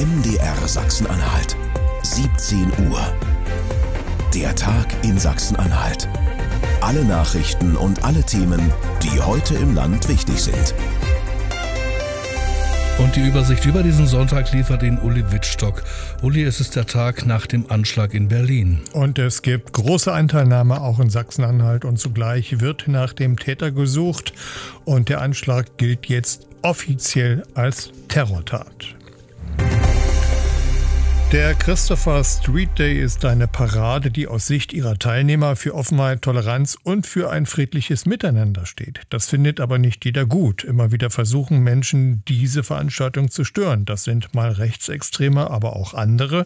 MDR Sachsen-Anhalt. 17 Uhr. Der Tag in Sachsen-Anhalt. Alle Nachrichten und alle Themen, die heute im Land wichtig sind. Und die Übersicht über diesen Sonntag liefert Ihnen Uli Wittstock. Uli, es ist der Tag nach dem Anschlag in Berlin. Und es gibt große Anteilnahme auch in Sachsen-Anhalt und zugleich wird nach dem Täter gesucht. Und der Anschlag gilt jetzt offiziell als Terrortat. Der Christopher Street Day ist eine Parade, die aus Sicht ihrer Teilnehmer für Offenheit, Toleranz und für ein friedliches Miteinander steht. Das findet aber nicht jeder gut. Immer wieder versuchen Menschen, diese Veranstaltung zu stören. Das sind mal Rechtsextreme, aber auch andere.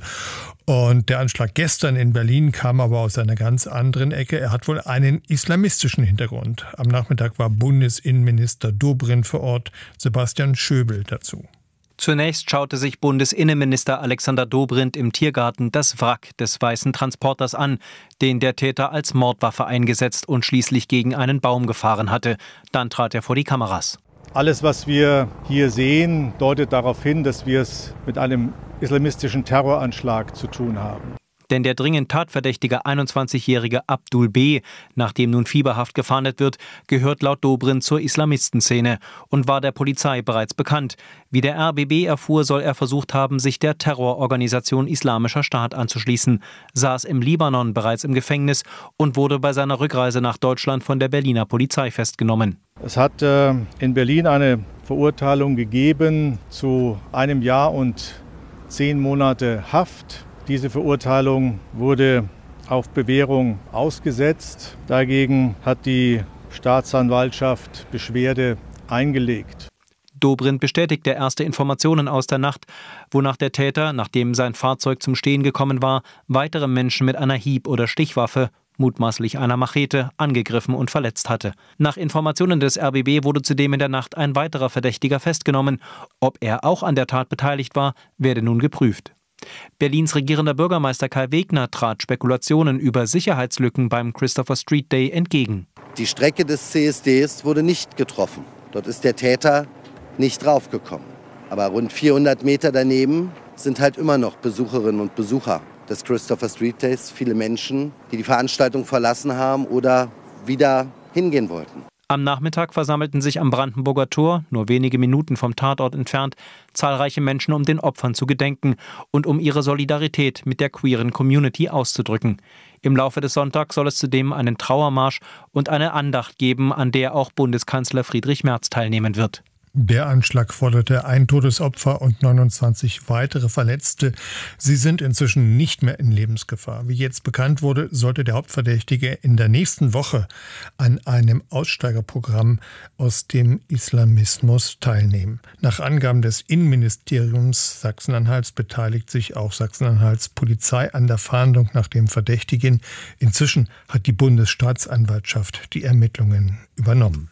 Und der Anschlag gestern in Berlin kam aber aus einer ganz anderen Ecke. Er hat wohl einen islamistischen Hintergrund. Am Nachmittag war Bundesinnenminister Dobrindt vor Ort. Sebastian Schöbel dazu. Zunächst schaute sich Bundesinnenminister Alexander Dobrindt im Tiergarten das Wrack des weißen Transporters an, den der Täter als Mordwaffe eingesetzt und schließlich gegen einen Baum gefahren hatte. Dann trat er vor die Kameras. Alles, was wir hier sehen, deutet darauf hin, dass wir es mit einem islamistischen Terroranschlag zu tun haben. Denn der dringend tatverdächtige 21-jährige Abdul B., nach dem nun fieberhaft gefahndet wird, gehört laut Dobrindt zur Islamistenszene und war der Polizei bereits bekannt. Wie der RBB erfuhr, soll er versucht haben, sich der Terrororganisation Islamischer Staat anzuschließen, saß im Libanon bereits im Gefängnis und wurde bei seiner Rückreise nach Deutschland von der Berliner Polizei festgenommen. Es hat in Berlin eine Verurteilung gegeben zu 1 Jahr und 10 Monate Haft. Diese Verurteilung wurde auf Bewährung ausgesetzt. Dagegen hat die Staatsanwaltschaft Beschwerde eingelegt. Dobrindt bestätigte erste Informationen aus der Nacht, wonach der Täter, nachdem sein Fahrzeug zum Stehen gekommen war, weitere Menschen mit einer Hieb- oder Stichwaffe, mutmaßlich einer Machete, angegriffen und verletzt hatte. Nach Informationen des RBB wurde zudem in der Nacht ein weiterer Verdächtiger festgenommen. Ob er auch an der Tat beteiligt war, werde nun geprüft. Berlins regierender Bürgermeister Kai Wegner trat Spekulationen über Sicherheitslücken beim Christopher Street Day entgegen. Die Strecke des CSDs wurde nicht getroffen. Dort ist der Täter nicht draufgekommen. Aber rund 400 Meter daneben sind halt immer noch Besucherinnen und Besucher des Christopher Street Days. Viele Menschen, die die Veranstaltung verlassen haben oder wieder hingehen wollten. Am Nachmittag versammelten sich am Brandenburger Tor, nur wenige Minuten vom Tatort entfernt, zahlreiche Menschen, um den Opfern zu gedenken und um ihre Solidarität mit der queeren Community auszudrücken. Im Laufe des Sonntags soll es zudem einen Trauermarsch und eine Andacht geben, an der auch Bundeskanzler Friedrich Merz teilnehmen wird. Der Anschlag forderte ein Todesopfer und 29 weitere Verletzte. Sie sind inzwischen nicht mehr in Lebensgefahr. Wie jetzt bekannt wurde, sollte der Hauptverdächtige in der nächsten Woche an einem Aussteigerprogramm aus dem Islamismus teilnehmen. Nach Angaben des Innenministeriums Sachsen-Anhalts beteiligt sich auch Sachsen-Anhalts Polizei an der Fahndung nach dem Verdächtigen. Inzwischen hat die Bundesstaatsanwaltschaft die Ermittlungen übernommen.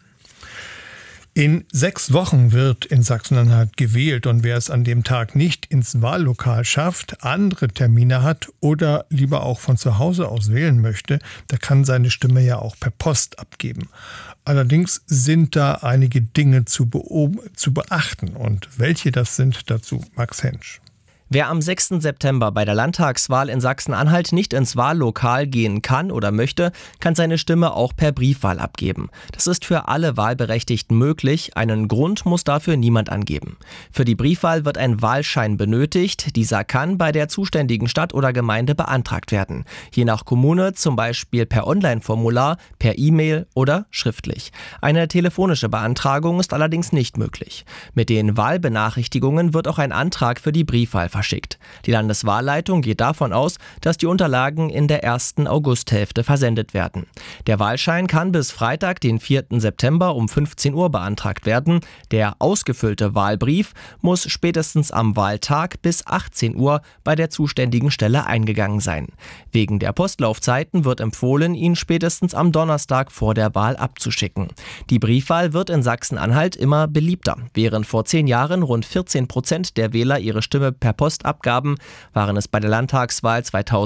In 6 Wochen wird in Sachsen-Anhalt gewählt und wer es an dem Tag nicht ins Wahllokal schafft, andere Termine hat oder lieber auch von zu Hause aus wählen möchte, der kann seine Stimme ja auch per Post abgeben. Allerdings sind da einige Dinge zu beachten und welche das sind, dazu Max Hensch. Wer am 6. September bei der Landtagswahl in Sachsen-Anhalt nicht ins Wahllokal gehen kann oder möchte, kann seine Stimme auch per Briefwahl abgeben. Das ist für alle Wahlberechtigten möglich. Einen Grund muss dafür niemand angeben. Für die Briefwahl wird ein Wahlschein benötigt. Dieser kann bei der zuständigen Stadt oder Gemeinde beantragt werden. Je nach Kommune zum Beispiel per Online-Formular, per E-Mail oder schriftlich. Eine telefonische Beantragung ist allerdings nicht möglich. Mit den Wahlbenachrichtigungen wird auch ein Antrag für die Briefwahl verschickt. Die Landeswahlleitung geht davon aus, dass die Unterlagen in der ersten Augusthälfte versendet werden. Der Wahlschein kann bis Freitag, den 4. September um 15 Uhr beantragt werden. Der ausgefüllte Wahlbrief muss spätestens am Wahltag bis 18 Uhr bei der zuständigen Stelle eingegangen sein. Wegen der Postlaufzeiten wird empfohlen, ihn spätestens am Donnerstag vor der Wahl abzuschicken. Die Briefwahl wird in Sachsen-Anhalt immer beliebter. Während vor 10 Jahren rund 14% der Wähler ihre Stimme per Post Postabgaben waren es bei der Landtagswahl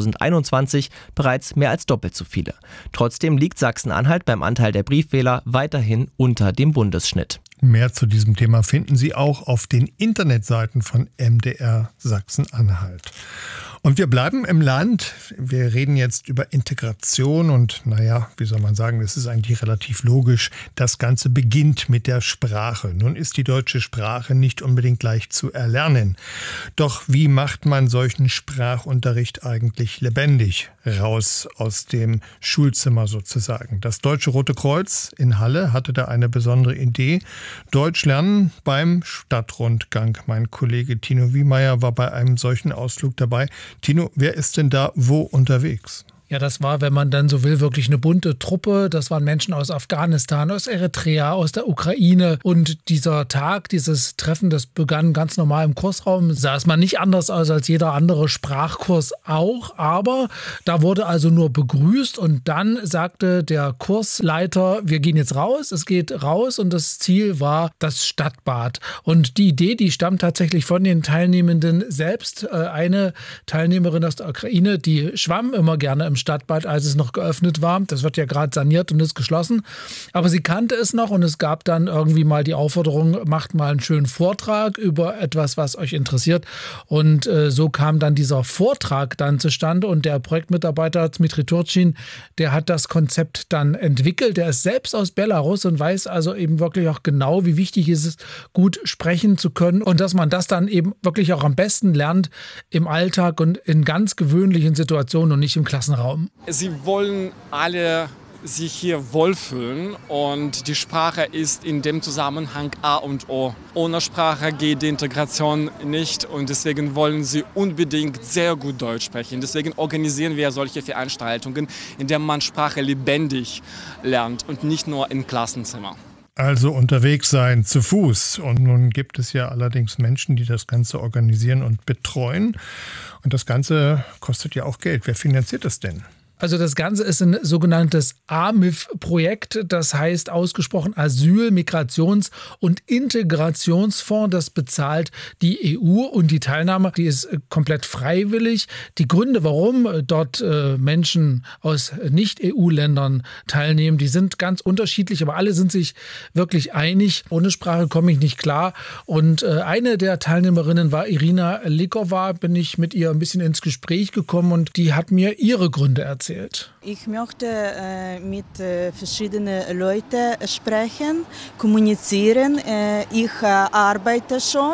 2021 bereits mehr als doppelt so viele. Trotzdem liegt Sachsen-Anhalt beim Anteil der Briefwähler weiterhin unter dem Bundesschnitt. Mehr zu diesem Thema finden Sie auch auf den Internetseiten von MDR Sachsen-Anhalt. Und wir bleiben im Land. Wir reden jetzt über Integration und wie soll man sagen, das ist eigentlich relativ logisch. Das Ganze beginnt mit der Sprache. Nun ist die deutsche Sprache nicht unbedingt leicht zu erlernen. Doch wie macht man solchen Sprachunterricht eigentlich lebendig? Raus aus dem Schulzimmer sozusagen. Das Deutsche Rote Kreuz in Halle hatte da eine besondere Idee. Deutsch lernen beim Stadtrundgang. Mein Kollege Tino Wiemeyer war bei einem solchen Ausflug dabei. Tino, wer ist denn da wo unterwegs? Ja, das war, wenn man dann so will, wirklich eine bunte Truppe. Das waren Menschen aus Afghanistan, aus Eritrea, aus der Ukraine. Und dieser Tag, dieses Treffen, das begann ganz normal im Kursraum. Saß man nicht anders aus als jeder andere Sprachkurs auch. Aber da wurde also nur begrüßt. Und dann sagte der Kursleiter, wir gehen jetzt raus. Es geht raus. Und das Ziel war das Stadtbad. Und die Idee, die stammt tatsächlich von den Teilnehmenden selbst. Eine Teilnehmerin aus der Ukraine, die schwamm immer gerne im Stadtbad, als es noch geöffnet war. Das wird ja gerade saniert und ist geschlossen. Aber sie kannte es noch und es gab dann irgendwie mal die Aufforderung, macht mal einen schönen Vortrag über etwas, was euch interessiert. Und so kam dann dieser Vortrag dann zustande und der Projektmitarbeiter Dmitri Turchin, der hat das Konzept dann entwickelt. Der ist selbst aus Belarus und weiß also eben wirklich auch genau, wie wichtig es ist, gut sprechen zu können und dass man das dann eben wirklich auch am besten lernt im Alltag und in ganz gewöhnlichen Situationen und nicht im Klassenraum. Sie wollen alle sich hier wohlfühlen und die Sprache ist in dem Zusammenhang A und O. Ohne Sprache geht die Integration nicht und deswegen wollen sie unbedingt sehr gut Deutsch sprechen. Deswegen organisieren wir solche Veranstaltungen, in denen man Sprache lebendig lernt und nicht nur im Klassenzimmer. Also unterwegs sein, zu Fuß. Und nun gibt es ja allerdings Menschen, die das Ganze organisieren und betreuen. Und das Ganze kostet ja auch Geld. Wer finanziert das denn? Also das Ganze ist ein sogenanntes AMIF-Projekt, das heißt ausgesprochen Asyl-, Migrations- und Integrationsfonds. Das bezahlt die EU und die Teilnahme, die ist komplett freiwillig. Die Gründe, warum dort Menschen aus Nicht-EU-Ländern teilnehmen, die sind ganz unterschiedlich, aber alle sind sich wirklich einig. Ohne Sprache komme ich nicht klar. Und eine der Teilnehmerinnen war Irina Likova, bin ich mit ihr ein bisschen ins Gespräch gekommen und die hat mir ihre Gründe erzählt. Ich möchte mit verschiedenen Leuten sprechen, kommunizieren. Ich arbeite schon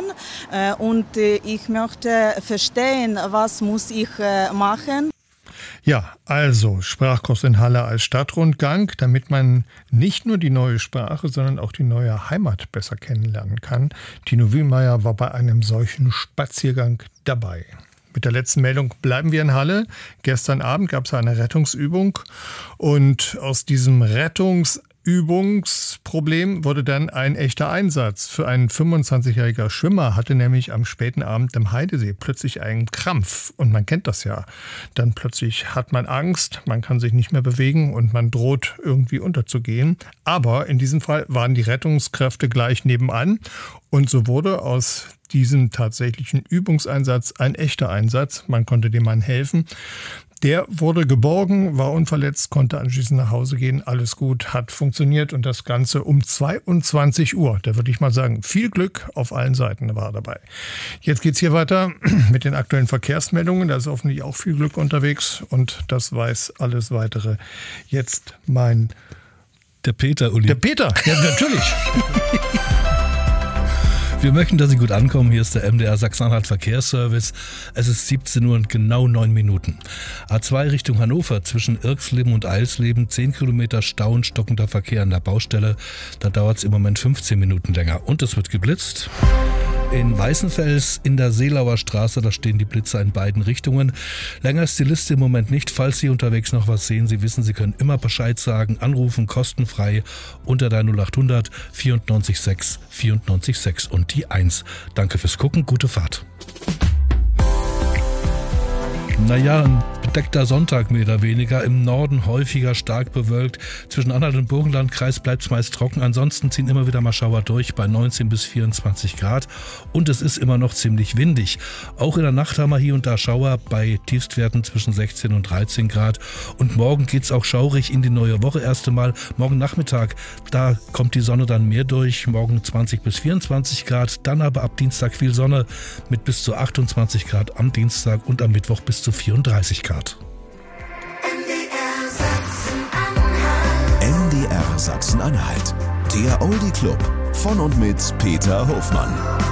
und ich möchte verstehen, was muss ich machen. Ja, also Sprachkurs in Halle als Stadtrundgang, damit man nicht nur die neue Sprache, sondern auch die neue Heimat besser kennenlernen kann. Tino Wiemeyer war bei einem solchen Spaziergang dabei. Mit der letzten Meldung bleiben wir in Halle. Gestern Abend gab es eine Rettungsübung und aus diesem Rettungsübungsproblem wurde dann ein echter Einsatz. Für einen 25-jähriger Schwimmer hatte nämlich am späten Abend im Heidesee plötzlich einen Krampf. Und man kennt das ja. Dann plötzlich hat man Angst, man kann sich nicht mehr bewegen und man droht irgendwie unterzugehen. Aber in diesem Fall waren die Rettungskräfte gleich nebenan. Und so wurde aus diesem tatsächlichen Übungseinsatz ein echter Einsatz. Man konnte dem Mann helfen. Der wurde geborgen, war unverletzt, konnte anschließend nach Hause gehen. Alles gut, hat funktioniert und das Ganze um 22 Uhr. Da würde ich mal sagen, viel Glück auf allen Seiten war dabei. Jetzt geht's hier weiter mit den aktuellen Verkehrsmeldungen. Da ist hoffentlich auch viel Glück unterwegs und das weiß alles Weitere jetzt der Peter, Uli. Der Peter, ja natürlich. Wir möchten, dass Sie gut ankommen. Hier ist der MDR Sachsen-Anhalt Verkehrsservice. Es ist 17 Uhr und genau 9 Minuten. A2 Richtung Hannover zwischen Irxleben und Eilsleben. 10 Kilometer Stau und stockender Verkehr an der Baustelle. Da dauert es im Moment 15 Minuten länger. Und es wird geblitzt. In Weißenfels in der Seelauer Straße, da stehen die Blitzer in beiden Richtungen. Länger ist die Liste im Moment nicht. Falls Sie unterwegs noch was sehen, Sie wissen, Sie können immer Bescheid sagen, anrufen, kostenfrei unter der 0800 94 6 94 6 und die 1. Danke fürs Gucken, gute Fahrt. Naja, ein bedeckter Sonntag mehr oder weniger. Im Norden häufiger stark bewölkt. Zwischen Anhalt und Burgenlandkreis bleibt es meist trocken. Ansonsten ziehen immer wieder mal Schauer durch bei 19 bis 24 Grad. Und es ist immer noch ziemlich windig. Auch in der Nacht haben wir hier und da Schauer bei Tiefstwerten zwischen 16 und 13 Grad. Und morgen geht es auch schaurig in die neue Woche erst einmal. Morgen Nachmittag, da kommt die Sonne dann mehr durch. Morgen 20 bis 24 Grad. Dann aber ab Dienstag viel Sonne mit bis zu 28 Grad am Dienstag und am Mittwoch bis zu 34 Grad. NDR Sachsen-Anhalt. Der Oldie Club von und mit Peter Hofmann.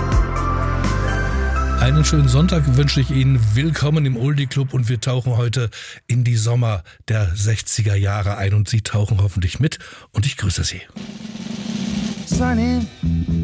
Einen schönen Sonntag wünsche ich Ihnen. Willkommen im Oldie Club und wir tauchen heute in die Sommer der 60er Jahre ein und Sie tauchen hoffentlich mit und ich grüße Sie. Sunny